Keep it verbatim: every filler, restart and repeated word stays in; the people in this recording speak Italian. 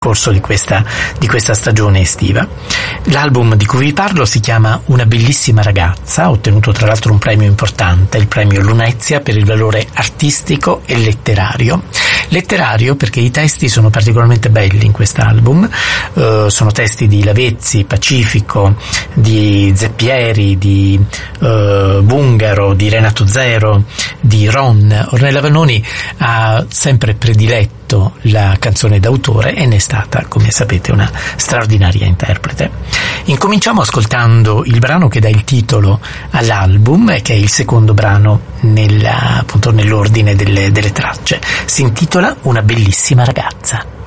corso di questa, di questa stagione estiva. L'album di cui vi parlo si chiama Una bellissima ragazza, ha ottenuto tra l'altro un premio importante, il premio Lunezia, per il valore artistico e letterario. Letterario perché i testi sono particolarmente belli in quest'album, uh, sono testi di Lavezzi, Pacifico, di Zeppieri, di uh, Bungaro, di Renato Zero, di Ron. Ornella Vanoni ha sempre prediletto la canzone d'autore e ne è stata, come sapete, una straordinaria interprete. Incominciamo ascoltando il brano che dà il titolo all'album e che è il secondo brano nella, appunto nell'ordine delle, delle tracce. Si intitola Una bellissima ragazza.